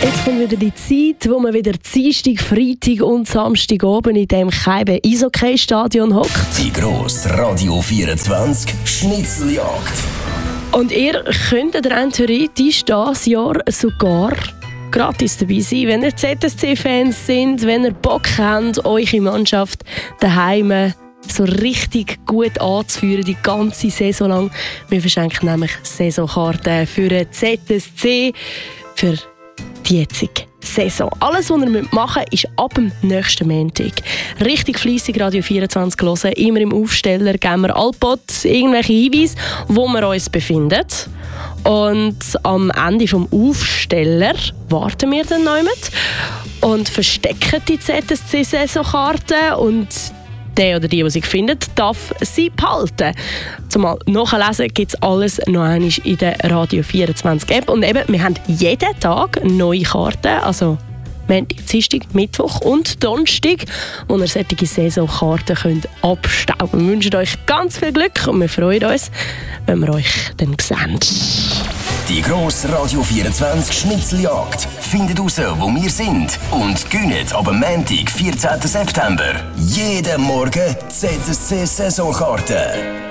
Jetzt kommt wieder die Zeit, wo man wieder Dienstag, Freitag und Samstag oben in dem Keibe Eishockey-Stadion hockt. Die grosse Radio 24 Schnitzeljagd. Und ihr könntet rein theoretisch dieses Jahr sogar gratis dabei sein, wenn ihr ZSC-Fans sind, wenn ihr Bock habt, eure Mannschaft daheim so richtig gut anzuführen, die ganze Saison lang. Wir verschenken nämlich Saisonkarten für den ZSC, für die jetzige Saison. Alles, was ihr machen müsst, ist ab dem nächsten Montag richtig fleissig Radio 24 hören. Immer im Aufsteller geben wir allpot irgendwelche Hinweise, wo wir uns befinden. Und am Ende des Aufsteller warten wir dann noch mit und verstecken die ZSC-Saisonkarten. Und der oder die sie findet, darf sie behalten. Zum Nachlesen gibt es alles noch einmal in der Radio 24 App. Und eben, wir haben jeden Tag neue Karten, also Montag, Dienstag, Mittwoch und Donnerstag, wo ihr solche Saisonkarten könnt abstauben. Wir wünschen euch ganz viel Glück und wir freuen uns, wenn wir euch dann sehen. Die grosse Radio 24 Schnitzeljagd findet raus, wo wir sind und gönnt ab dem Montag, 14. September. Jeden Morgen ZSC-Saisonkarten.